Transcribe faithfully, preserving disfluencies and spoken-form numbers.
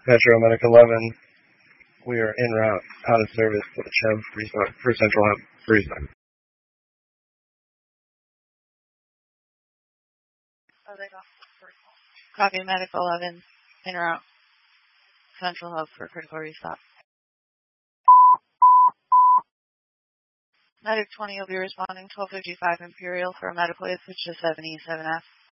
Metro Medic eleven, we are en route out of service for the Chev restart, for Central Hub restart. Oh, they got first one. Copy, Medic eleven, en route. Central Hub for critical restart. Medic twenty will be responding twelve fifty-five Imperial for a medical usage to seven E seven F.